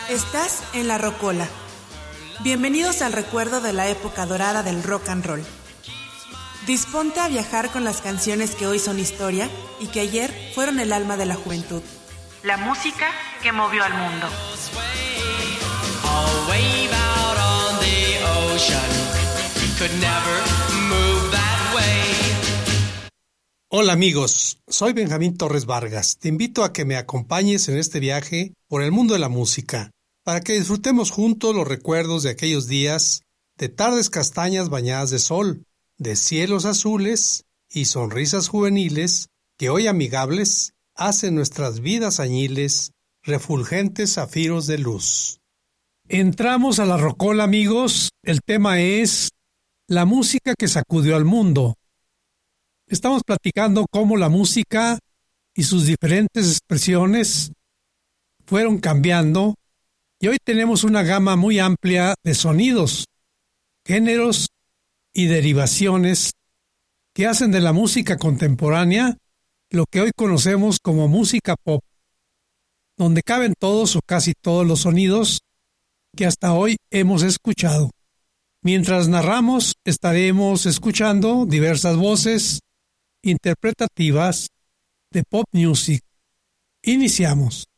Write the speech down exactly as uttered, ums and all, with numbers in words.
Estás en La Rocola. Bienvenidos al recuerdo de la época dorada del rock and roll. Disponte a viajar con las canciones que hoy son historia y que ayer fueron el alma de la juventud. La música que movió al mundo. Hola amigos, soy Benjamín Torres Vargas. Te invito a que me acompañes en este viaje por el mundo de la música, para que disfrutemos juntos los recuerdos de aquellos días, de tardes castañas bañadas de sol, de cielos azules y sonrisas juveniles que hoy amigables hacen nuestras vidas añiles refulgentes zafiros de luz. Entramos a La Rocola, amigos. El tema es la música que sacudió al mundo. Estamos platicando cómo la música y sus diferentes expresiones fueron cambiando y hoy tenemos una gama muy amplia de sonidos, géneros y derivaciones que hacen de la música contemporánea lo que hoy conocemos como música pop, donde caben todos o casi todos los sonidos que hasta hoy hemos escuchado. Mientras narramos, estaremos escuchando diversas voces interpretativas de pop music. Iniciamos.